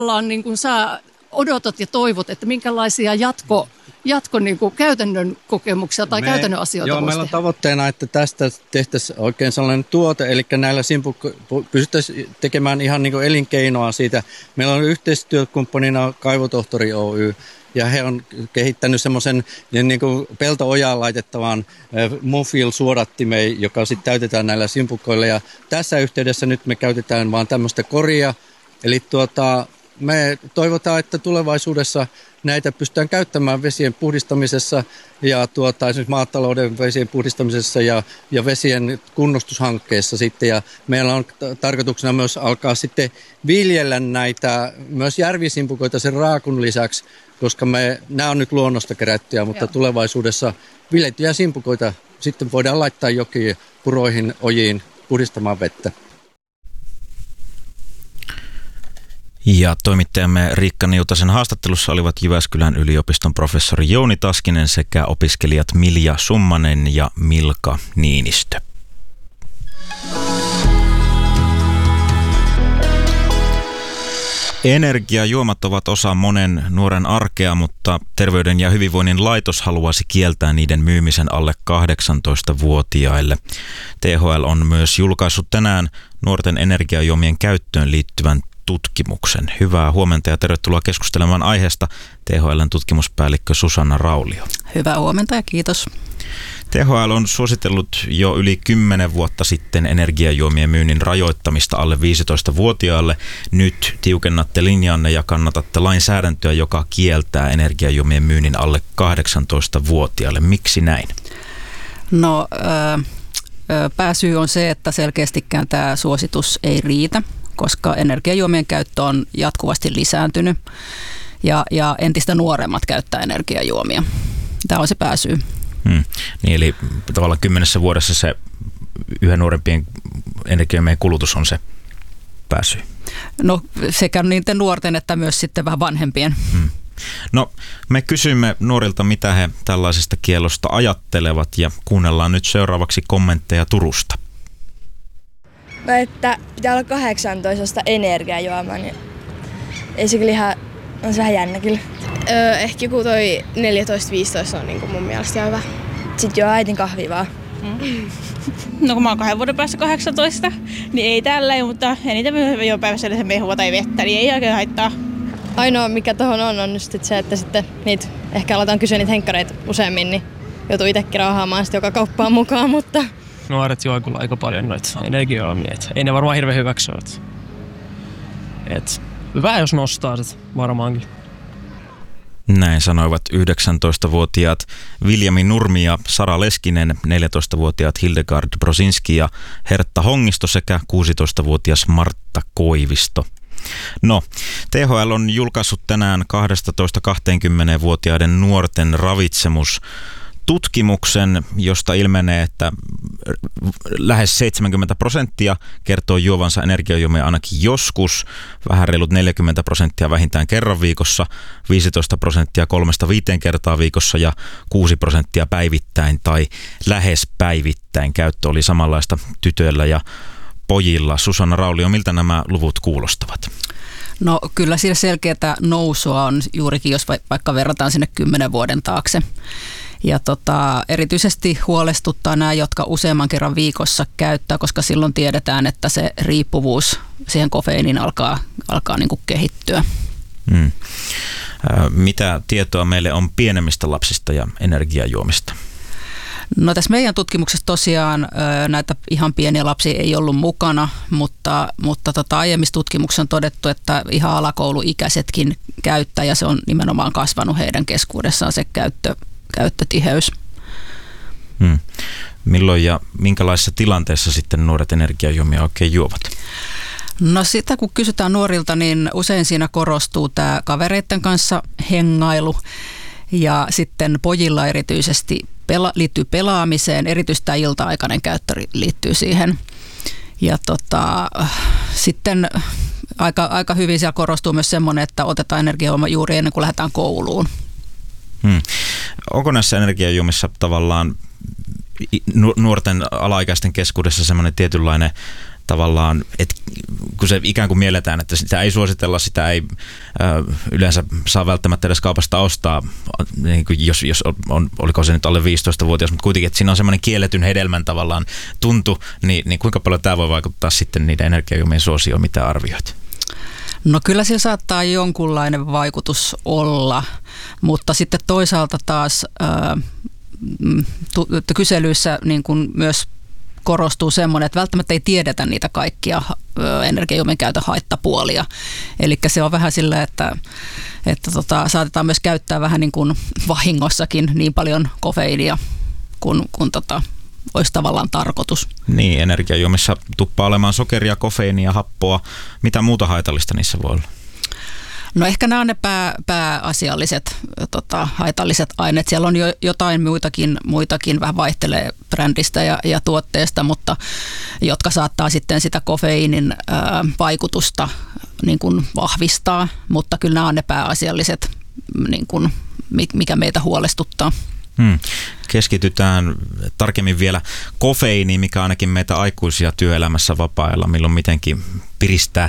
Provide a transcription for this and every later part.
Niin kuin sä odotat ja toivot, että minkälaisia jatko niin kuin käytännön kokemuksia tai käytännön asioita voisi meillä on tehdä? tavoitteena, että tästä tehtäisiin oikein sellainen tuote, eli näillä pystyttäisiin tekemään ihan niin kuin elinkeinoa siitä. Meillä on yhteistyökumppanina Kaivotohtori Oy, ja he on kehittänyt semmoisen niin kuin pelto-ojaan laitettavan Mofil-suodattimeen, joka sitten täytetään näillä simpukoilla. Ja tässä yhteydessä nyt me käytetään vaan tämmöistä koria, eli me toivotaan, että tulevaisuudessa näitä pystytään käyttämään vesien puhdistamisessa ja esimerkiksi maatalouden vesien puhdistamisessa ja vesien kunnostushankkeessa sitten. Ja meillä on tarkoituksena myös alkaa sitten viljellä näitä myös järvisimpukoita sen raakun lisäksi, koska nämä on nyt luonnosta kerättyjä, mutta tulevaisuudessa viljeltyjä simpukoita sitten voidaan laittaa jokiin, puroihin, ojiin puhdistamaan vettä. Ja toimittajamme Riikka Niutasen haastattelussa olivat Jyväskylän yliopiston professori Jouni Taskinen sekä opiskelijat Milja Summanen ja Milka Niinistö. Energiajuomat ovat osa monen nuoren arkea, mutta Terveyden ja hyvinvoinnin laitos haluaisi kieltää niiden myymisen alle 18-vuotiaille. THL on myös julkaissut tänään nuorten energiajuomien käyttöön liittyvän tutkimuksen. Hyvää huomenta ja tervetuloa keskustelemaan aiheesta THL:n tutkimuspäällikkö Susanna Raulio. Hyvää huomenta ja kiitos. THL on suositellut jo yli 10 vuotta sitten energiajuomien myynnin rajoittamista alle 15-vuotiaalle. Nyt tiukennatte linjanne ja kannatatte lainsäädäntöä, joka kieltää energiajuomien myynnin alle 18-vuotiaalle. Miksi näin? No, pääsyy on se, että selkeästikään tämä suositus ei riitä, koska energiajuomien käyttö on jatkuvasti lisääntynyt ja entistä nuoremmat käyttää energiajuomia. Tämä on se pääsyy. Niin, eli tavallaan 10 vuodessa se yhä nuorempien energiajuomien kulutus on se pääsyy. No sekä niiden nuorten että myös sitten vähän vanhempien. No me kysymme nuorilta, mitä he tällaisesta kiellosta ajattelevat ja kuunnellaan nyt seuraavaksi kommentteja Turusta. No että pitää olla 18 energiajuomaa, niin ei se kyllä ihan, on se vähän jännä kyllä. Ehkä joku toi 14-15 on niin mun mielestä ihan hyvä. Sitten juo äitin kahvia vaan. No kun mä oon 2 vuoden päässä 18, niin ei tälleen, mutta eniten jo päivässä yleensä mehua tai vettä, niin ei oikein haittaa. Ainoa mikä tohon on just se, että sitten niitä, ehkä aletaan kysyä niitä henkkareita useammin, niin joutuu itsekin raahaamaan sitten joka kauppaan mukaan, mutta... Nuoret juo kyllä aika paljon noita energiajuomia, ei ne varmaan hirveän hyväksyä. Hyvä jos nostaa sit varmaankin. Näin sanoivat 19-vuotiaat Viljami Nurmi ja Sara Leskinen, 14-vuotiaat Hildegard Brosinski ja Hertta Hongisto sekä 16-vuotias Martta Koivisto. No, THL on julkaissut tänään 12-20-vuotiaiden nuorten ravitsemustutkimuksen, josta ilmenee, että lähes 70% kertoo juovansa energiajuomia ainakin joskus, vähän reilut 40% vähintään kerran viikossa, 15% 3-5 kertaa viikossa ja 6% päivittäin tai lähes päivittäin. Käyttö oli samanlaista tytöillä ja pojilla. Susanna Raulio, miltä nämä luvut kuulostavat? No kyllä siinä selkeätä nousua on juurikin, jos vaikka verrataan sinne 10 vuoden taakse. Ja erityisesti huolestuttaa nämä, jotka useamman kerran viikossa käyttää, koska silloin tiedetään, että se riippuvuus siihen kofeiiniin alkaa niin kuin kehittyä. Mitä tietoa meille on pienemmistä lapsista ja energiajuomista? No tässä meidän tutkimuksessa tosiaan näitä ihan pieniä lapsia ei ollut mukana, mutta aiemmissa tutkimuksissa on todettu, että ihan alakouluikäisetkin käyttää ja se on nimenomaan kasvanut heidän keskuudessaan se käyttötiheys. Milloin ja minkälaisessa tilanteessa sitten nuoret energiajuomia oikein juovat? No sitä kun kysytään nuorilta, niin usein siinä korostuu tämä kavereiden kanssa hengailu ja sitten pojilla erityisesti liittyy pelaamiseen, erityisesti tämä ilta-aikainen käyttö liittyy siihen. Ja sitten aika hyvin siellä korostuu myös semmoinen, että otetaan energiajuoma juuri ennen kuin lähdetään kouluun. Onko näissä energiajuomissa tavallaan nuorten alaikäisten keskuudessa semmoinen tietynlainen tavallaan, että kun se ikään kuin mielletään, että sitä ei suositella, sitä ei yleensä saa välttämättä edes kaupasta ostaa, niin kuin jos on, oliko se nyt alle 15-vuotias, mutta kuitenkin, että siinä on semmoinen kielletyn hedelmän tavallaan tuntu, niin kuinka paljon tämä voi vaikuttaa sitten niiden energiajuomien suosioon, mitä arvioit? No kyllä sillä saattaa jonkunlainen vaikutus olla, mutta sitten toisaalta taas kyselyissä niin kuin myös korostuu semmoinen, että välttämättä ei tiedetä niitä kaikkia energiajuomien käytön haittapuolia. Eli se on vähän sillä, että saatetaan myös käyttää vähän niin kuin vahingossakin niin paljon kofeiinia kuin olisi tavallaan tarkoitus. Niin, energiajuomissa tuppaa olemaan sokeria, kofeiinia, happoa. Mitä muuta haitallista niissä voi olla? No ehkä nämä on ne pääasialliset haitalliset aineet. Siellä on jo jotain muitakin vähän vaihtelee brändistä ja tuotteesta, mutta jotka saattaa sitten sitä kofeiinin vaikutusta niin kuin vahvistaa. Mutta kyllä nämä on ne pääasialliset, niin kuin, mikä meitä huolestuttaa. Keskitytään tarkemmin vielä kofeiiniin, mikä ainakin meitä aikuisia työelämässä vapaa-ajalla milloin mitenkin piristää.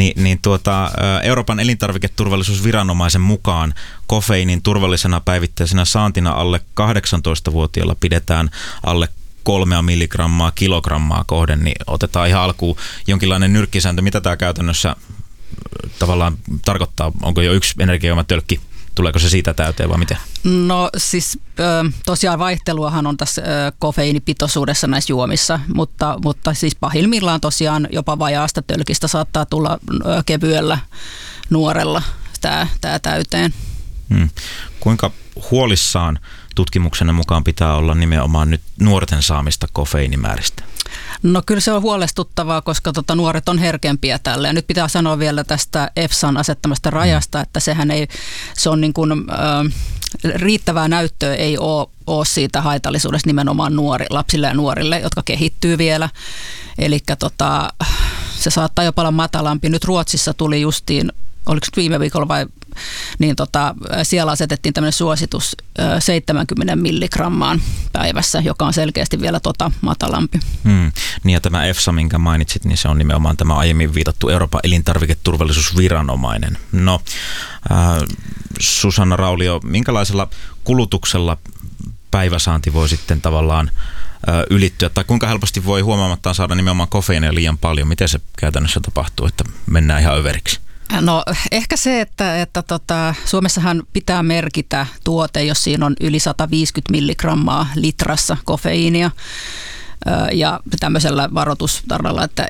Euroopan elintarviketurvallisuusviranomaisen mukaan kofeiinin turvallisena päivittäisenä saantina alle 18-vuotiailla pidetään alle 3 milligrammaa kilogrammaa kohden, niin otetaan ihan alkuun jonkinlainen nyrkkisääntö. Mitä tämä käytännössä tavallaan tarkoittaa? Onko jo yksi energiajuomatölkki? Tuleeko se siitä täyteen vai miten? No siis tosiaan vaihteluahan on tässä kofeiinipitoisuudessa näissä juomissa, mutta siis pahimmillaan tosiaan jopa vajaasta tölkistä saattaa tulla kevyellä nuorella tämä täyteen. Kuinka huolissaan tutkimuksenne mukaan pitää olla nimenomaan nyt nuorten saamista kofeiinimääristä? No kyllä se on huolestuttavaa, koska nuoret on herkempiä tälle. Ja nyt pitää sanoa vielä tästä EFSAn asettamasta rajasta, että se on niin kuin, riittävää näyttöä ei ole siitä haitallisuudesta nimenomaan lapsille ja nuorille, jotka kehittyy vielä. Eli se saattaa jopa olla matalampi. Nyt Ruotsissa tuli justiin, oliko viime viikolla vai, niin siellä asetettiin tämmöinen suositus 70 milligrammaan päivässä, joka on selkeästi vielä matalampi. Niin ja tämä EFSA, minkä mainitsit, niin se on nimenomaan tämä aiemmin viitattu Euroopan elintarviketurvallisuusviranomainen. No, Susanna Raulio, minkälaisella kulutuksella päiväsaanti voi sitten tavallaan ylittyä, tai kuinka helposti voi huomaamattaan saada nimenomaan kofeiinia liian paljon? Miten se käytännössä tapahtuu, että mennään ihan överiksi? No ehkä se, että Suomessahan pitää merkitä tuote, jos siinä on yli 150 milligrammaa litrassa kofeiinia ja tämmöisellä varoitustarralla, että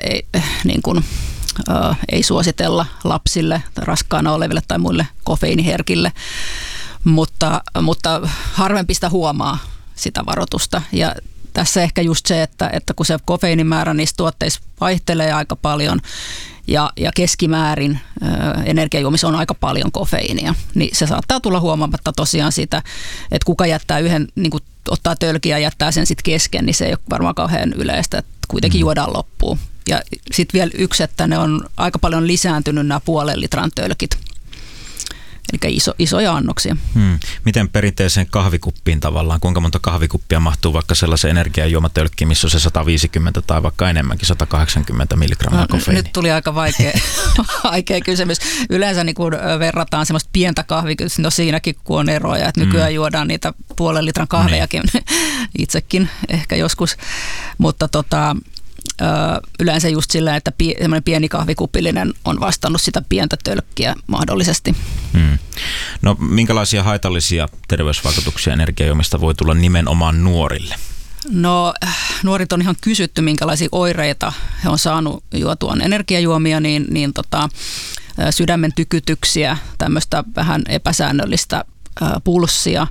ei suositella lapsille, raskaana oleville tai muille kofeiiniherkille, mutta harvempi sitä huomaa sitä varoitusta ja tässä ehkä just se, että kun se kofeiinimäärä niissä tuotteissa vaihtelee aika paljon ja keskimäärin energiajuomissa on aika paljon kofeiinia, niin se saattaa tulla huomaamatta tosiaan sitä, että kuka jättää yhden, niin kuin ottaa tölkiä ja jättää sen sitten kesken, niin se ei ole varmaan kauhean yleistä, että kuitenkin juodaan loppuun. Ja sitten vielä yksi, että ne on aika paljon lisääntynyt nämä 0,5 litran tölkit. Eli isoja annoksia. Miten perinteiseen kahvikuppiin tavallaan? Kuinka monta kahvikuppia mahtuu vaikka sellaisen energiajuomatölkkiin, missä on se 150 tai vaikka enemmänkin 180 milligrammaa kofeiinia? Nyt tuli aika vaikea kysymys. Yleensä niin kun verrataan semmoista pientä kahvikysymystä, no siinäkin kun on eroja, että nykyään juodaan niitä 0,5 litran kahvejakin itsekin ehkä joskus, mutta yleensä just sillä, että semmoinen pieni kahvikupillinen on vastannut sitä pientä tölkkiä mahdollisesti. No minkälaisia haitallisia terveysvaikutuksia energiajuomista voi tulla nimenomaan nuorille? No nuorit on ihan kysytty, minkälaisia oireita he on saanut juotuaan energiajuomia, niin sydämen tykytyksiä, tämmöistä vähän epäsäännöllistä pulssia,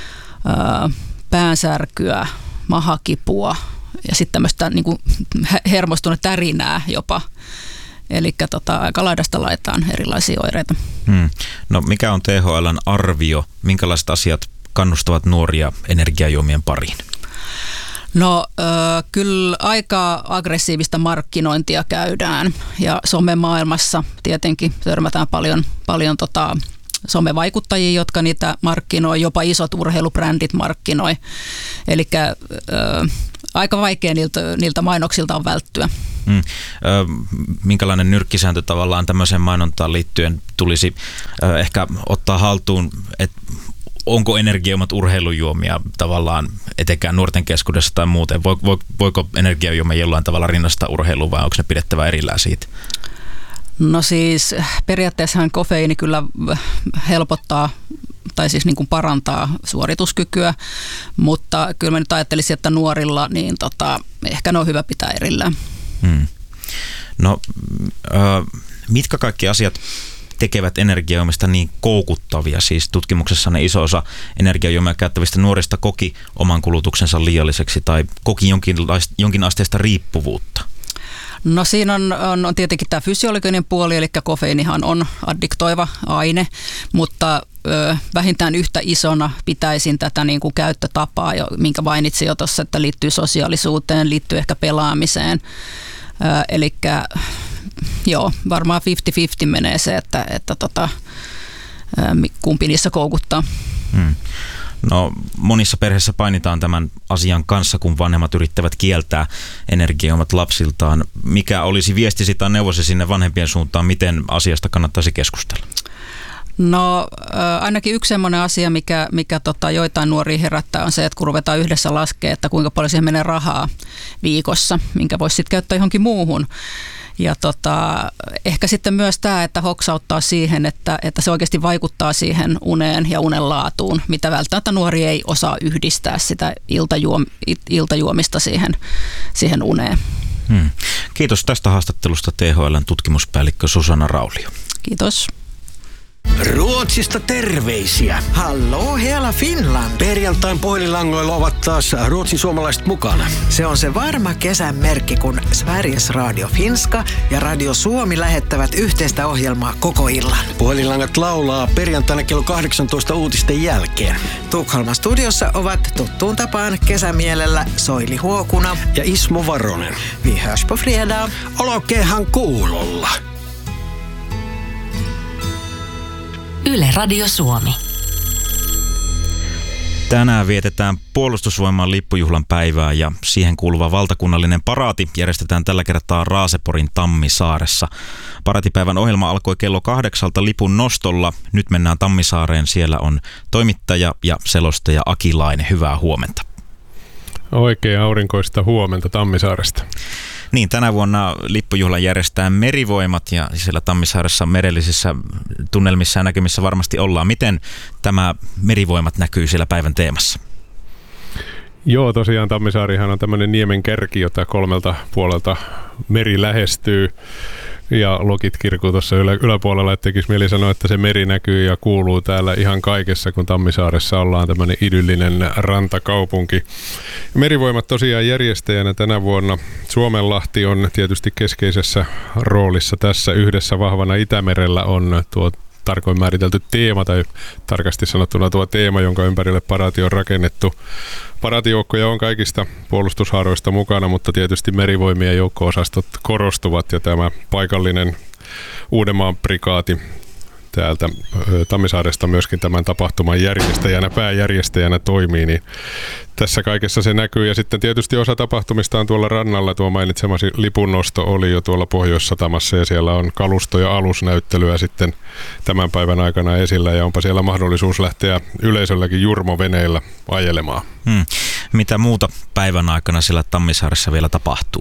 päänsärkyä, mahakipua, ja sitten tämmöistä niin kuin hermostunut tärinää jopa. Eli aika laidasta laitaan erilaisia oireita. No mikä on THL:n arvio? Minkälaiset asiat kannustavat nuoria energiajuomien pariin? No kyllä aika aggressiivista markkinointia käydään ja somemaailmassa tietenkin törmätään paljon somevaikuttajia, jotka niitä markkinoi, jopa isot urheilubrändit markkinoi. Eli aika vaikea niiltä mainoksilta on välttyä. Minkälainen nyrkkisääntö tavallaan tämmöiseen mainontaan liittyen tulisi ehkä ottaa haltuun, että onko energiajuomat urheilujuomia tavallaan etenkään nuorten keskuudessa tai muuten? Voiko energiajuomia jollain tavalla rinnastaa urheiluun vai onko ne pidettävä erillään siitä? No siis periaatteessahan kofeiini kyllä helpottaa tai siis niin kuin parantaa suorituskykyä, mutta kyllä mä nyt ajattelisin, että nuorilla niin ehkä ne on hyvä pitää erillään. No mitkä kaikki asiat tekevät energiajuomista niin koukuttavia? Siis tutkimuksessa iso osa energiajuomia käyttävistä nuorista koki oman kulutuksensa liialliseksi tai koki jonkin asteista riippuvuutta. No siinä on tietenkin tämä fysiologinen puoli, eli kofeiinihan on addiktoiva aine, mutta vähintään yhtä isona pitäisin tätä niin kuin käyttötapaa, minkä mainitsin jo tuossa, että liittyy sosiaalisuuteen, liittyy ehkä pelaamiseen. Eli joo, varmaan 50-50 menee se, että kumpi niissä koukuttaa. No monissa perheissä painitaan tämän asian kanssa, kun vanhemmat yrittävät kieltää energiajuomat lapsiltaan. Mikä olisi viestisi tai neuvosi sinne vanhempien suuntaan, miten asiasta kannattaisi keskustella? No ainakin yksi sellainen asia, mikä joitain nuoria herättää, on se, että kun ruvetaan yhdessä laskemaan, että kuinka paljon siihen menee rahaa viikossa, minkä voisi sitten käyttää johonkin muuhun. Ja ehkä sitten myös tämä, että hoksauttaa siihen, että se oikeasti vaikuttaa siihen uneen ja unen laatuun, mitä välttämättä nuori ei osaa yhdistää sitä iltajuomista siihen uneen. Kiitos tästä haastattelusta THL:n tutkimuspäällikkö Susanna Raulio. Kiitos. Ruotsista terveisiä. Hallå hela Finland. Perjantain puhelinlangoilla ovat taas ruotsin suomalaiset mukana. Se on se varma kesän merkki, kun Sveriges Radio Finska ja Radio Suomi lähettävät yhteistä ohjelmaa koko illan. Puhelinlangat laulaa perjantaina kello 18 uutisten jälkeen. Tukholman studiossa ovat tuttuun tapaan kesämielellä Soili Huokuna ja Ismo Varonen. Vi hörs på fredag. Olkeehan kuulolla. Yle Radio Suomi. Tänään vietetään Puolustusvoiman lippujuhlan päivää ja siihen kuuluva valtakunnallinen paraati järjestetään tällä kertaa Raaseporin Tammisaaressa. Paraatipäivän ohjelma alkoi kello 8 lipun nostolla. Nyt mennään Tammisaareen. Siellä on toimittaja ja selostaja Aki Laine. Hyvää huomenta. Oikein aurinkoista huomenta Tammisaaresta. Niin, tänä vuonna lippujuhlan järjestää Merivoimat ja siellä Tammisaaressa merellisissä tunnelmissa ja näkymissä varmasti ollaan. Miten tämä Merivoimat näkyy siellä päivän teemassa? Joo, tosiaan Tammisaarihan on tämmöinen niemen kärki, jota 3 puolelta meri lähestyy. Ja lokit kirkuu tuossa yläpuolella, että tekisi mieli sanoa, että se meri näkyy ja kuuluu täällä ihan kaikessa, kun Tammisaaressa ollaan tämmöinen idyllinen rantakaupunki. Merivoimat tosiaan järjestäjänä tänä vuonna. Suomenlahti on tietysti keskeisessä roolissa tässä. Yhdessä vahvana Itämerellä on tuo tarkoin määritelty teema, tai tarkasti sanottuna tuo teema, jonka ympärille paraati on rakennettu. Paraatijoukkoja on kaikista puolustushaaroista mukana, mutta tietysti merivoimien joukko-osastot korostuvat, ja tämä paikallinen Uudenmaan prikaati täältä Tammisaaresta myöskin tämän tapahtuman järjestäjänä, pääjärjestäjänä toimii, niin tässä kaikessa se näkyy. Ja sitten tietysti osa tapahtumista on tuolla rannalla. Tuo mainitsemasi lipunnosto oli jo tuolla Pohjois-Satamassa, ja siellä on kalusto- ja alusnäyttelyä sitten tämän päivän aikana esillä, ja onpa siellä mahdollisuus lähteä yleisölläkin jurmoveneillä ajelemaan. Mitä muuta päivän aikana siellä Tammisaaressa vielä tapahtuu?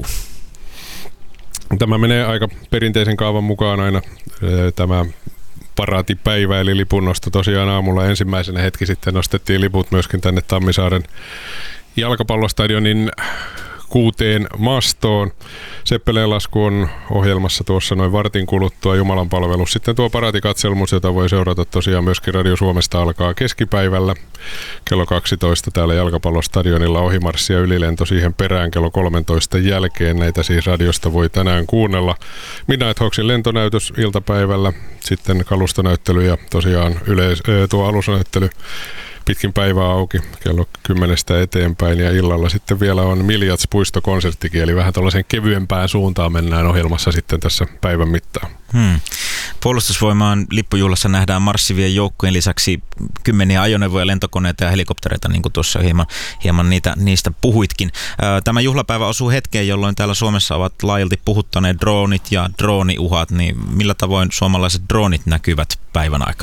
Tämä menee aika perinteisen kaavan mukaan aina tämä paraatipäivä eli lipunnosto. Tosiaan aamulla ensimmäisenä hetki sitten nostettiin liput myöskin tänne Tammisaaren jalkapallostadionin 6 mastoon. Seppeleen lasku on ohjelmassa tuossa noin vartin kuluttua, jumalanpalvelus. Sitten tuo paraatikatselmus, jota voi seurata tosiaan myöskin Radio Suomesta, alkaa keskipäivällä kello 12 täällä jalkapallostadionilla, ohimarssi ja ylilento siihen perään kello 13 jälkeen. Näitä siis radiosta voi tänään kuunnella. Midnight Hawksin lentonäytös iltapäivällä, sitten kalustonäyttely ja tosiaan tuo alusnäyttely pitkin päivää auki kello 10 eteenpäin ja illalla sitten vielä on Miljats puistokonserttikin, eli vähän tuollaisen kevyempään suuntaan mennään ohjelmassa sitten tässä päivän mittaan. Puolustusvoimaan lippujuhlassa nähdään marssivien joukkojen lisäksi kymmeniä ajoneuvoja, lentokoneita ja helikoptereita, niin kuin tuossa hieman niistä puhuitkin. Tämä juhlapäivä osuu hetkeen, jolloin täällä Suomessa ovat laajalti puhuttaneet droonit ja drooniuhat, niin millä tavoin suomalaiset droonit näkyvät päivän aikana?